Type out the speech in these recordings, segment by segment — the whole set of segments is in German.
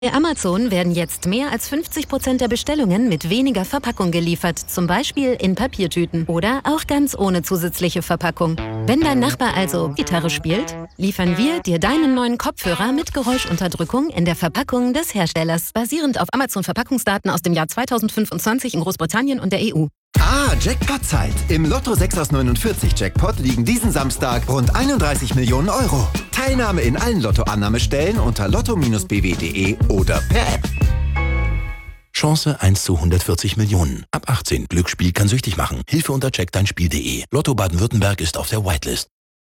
Bei Amazon werden jetzt mehr als 50% der Bestellungen mit weniger Verpackung geliefert, zum Beispiel in Papiertüten oder auch ganz ohne zusätzliche Verpackung. Wenn dein Nachbar also Gitarre spielt, liefern wir dir deinen neuen Kopfhörer mit Geräuschunterdrückung in der Verpackung des Herstellers, basierend auf Amazon-Verpackungsdaten aus dem Jahr 2025 in Großbritannien und der EU. Jackpot-Zeit. Im Lotto 6 aus 49 Jackpot liegen diesen Samstag rund 31 Millionen Euro. Teilnahme in allen Lottoannahmestellen unter lotto-bw.de oder per App. Chance 1 zu 140 Millionen. Ab 18. Glücksspiel kann süchtig machen. Hilfe unter checkdeinspiel.de. Lotto Baden-Württemberg ist auf der Whitelist.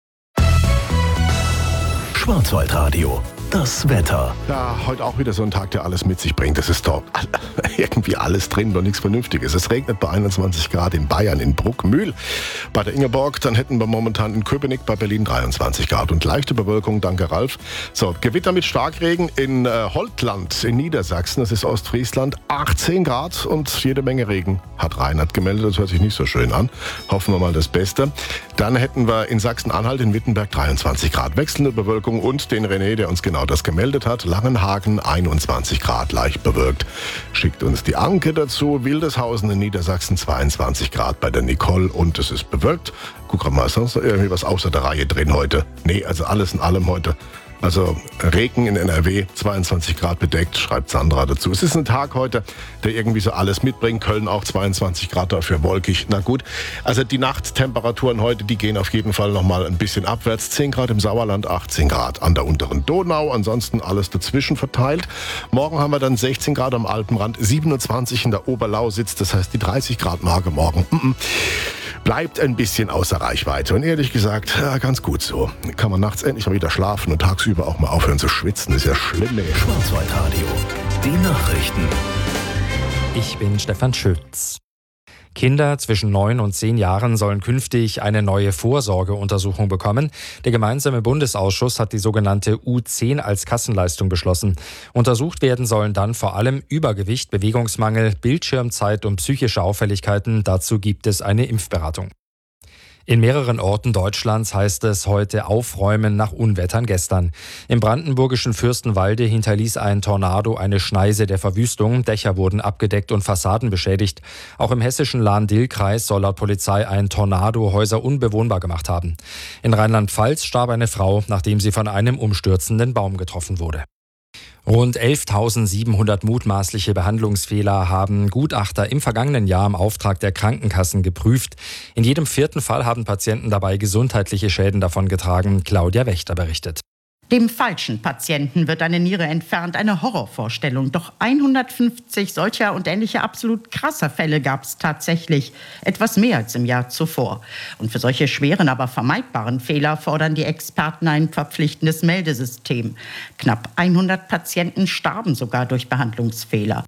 Schwarzwaldradio. Das Wetter. Ja, heute auch wieder so ein Tag, der alles mit sich bringt. Es ist doch irgendwie alles drin und nichts Vernünftiges. Es regnet bei 21 Grad in Bayern, in Bruckmühl, bei der Ingeborg. Dann hätten wir momentan in Köpenick bei Berlin 23 Grad und leichte Bewölkung, danke Ralf. So, Gewitter mit Starkregen in Holtland in Niedersachsen, das ist Ostfriesland, 18 Grad und jede Menge Regen, hat Reinhard gemeldet. Das hört sich nicht so schön an. Hoffen wir mal das Beste. Dann hätten wir in Sachsen-Anhalt, in Wittenberg 23 Grad, wechselnde Bewölkung und den René, der uns genau das gemeldet hat. Langenhagen 21 Grad, leicht bewölkt. Schickt uns die Anke dazu. Wildeshausen in Niedersachsen 22 Grad bei der Nicole und es ist bewölkt. Guck mal, ist sonst noch irgendwie was außer der Reihe drin heute? Nee, also alles in allem heute. Also Regen in NRW, 22 Grad bedeckt, schreibt Sandra dazu. Es ist ein Tag heute, der irgendwie so alles mitbringt. Köln auch 22 Grad, dafür wolkig. Na gut, also die Nachttemperaturen heute, die gehen auf jeden Fall nochmal ein bisschen abwärts. 10 Grad im Sauerland, 18 Grad an der unteren Donau. Ansonsten alles dazwischen verteilt. Morgen haben wir dann 16 Grad am Alpenrand, 27 in der Oberlausitz. Das heißt, die 30 Grad Marke morgen bleibt ein bisschen außer Reichweite. Und ehrlich gesagt, ja, ganz gut so. Kann man nachts endlich mal wieder schlafen und tagsüber auch mal aufhören zu schwitzen. Ist ja schlimm, ey. Schwarzwaldradio. Die Nachrichten. Ich bin Stefan Schütz. Kinder zwischen 9 und 10 Jahren sollen künftig eine neue Vorsorgeuntersuchung bekommen. Der gemeinsame Bundesausschuss hat die sogenannte U10 als Kassenleistung beschlossen. Untersucht werden sollen dann vor allem Übergewicht, Bewegungsmangel, Bildschirmzeit und psychische Auffälligkeiten. Dazu gibt es eine Impfberatung. In mehreren Orten Deutschlands heißt es heute Aufräumen nach Unwettern gestern. Im brandenburgischen Fürstenwalde hinterließ ein Tornado eine Schneise der Verwüstung. Dächer wurden abgedeckt und Fassaden beschädigt. Auch im hessischen Lahn-Dill-Kreis soll laut Polizei ein Tornado Häuser unbewohnbar gemacht haben. In Rheinland-Pfalz starb eine Frau, nachdem sie von einem umstürzenden Baum getroffen wurde. Rund 11.700 mutmaßliche Behandlungsfehler haben Gutachter im vergangenen Jahr im Auftrag der Krankenkassen geprüft. In jedem 4. Fall haben Patienten dabei gesundheitliche Schäden davongetragen. Claudia Wächter berichtet. Dem falschen Patienten wird eine Niere entfernt, eine Horrorvorstellung. Doch 150 solcher und ähnlicher absolut krasser Fälle gab es tatsächlich. Etwas mehr als im Jahr zuvor. Und für solche schweren, aber vermeidbaren Fehler fordern die Experten ein verpflichtendes Meldesystem. Knapp 100 Patienten starben sogar durch Behandlungsfehler.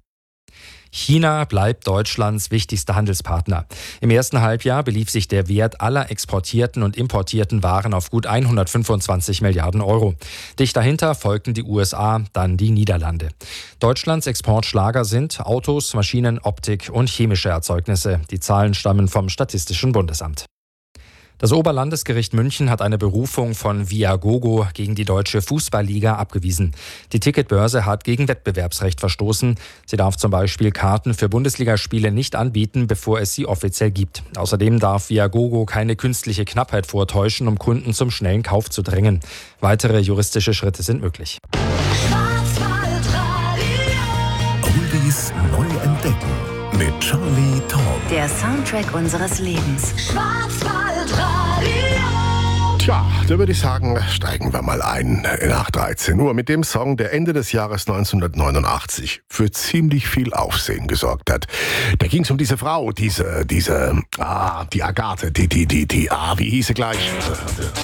China bleibt Deutschlands wichtigster Handelspartner. Im ersten Halbjahr belief sich der Wert aller exportierten und importierten Waren auf gut 125 Milliarden Euro. Dicht dahinter folgten die USA, dann die Niederlande. Deutschlands Exportschlager sind Autos, Maschinen, Optik und chemische Erzeugnisse. Die Zahlen stammen vom Statistischen Bundesamt. Das Oberlandesgericht München hat eine Berufung von Viagogo gegen die Deutsche Fußballliga abgewiesen. Die Ticketbörse hat gegen Wettbewerbsrecht verstoßen. Sie darf zum Beispiel Karten für Bundesligaspiele nicht anbieten, bevor es sie offiziell gibt. Außerdem darf Viagogo keine künstliche Knappheit vortäuschen, um Kunden zum schnellen Kauf zu drängen. Weitere juristische Schritte sind möglich. Oldies neu entdecken mit Charlie Tall. Der Soundtrack unseres Lebens. Tja, da würde ich sagen, steigen wir mal ein nach 13 Uhr mit dem Song, der Ende des Jahres 1989 für ziemlich viel Aufsehen gesorgt hat. Da ging es um diese Frau, die Agathe, wie hieß sie gleich?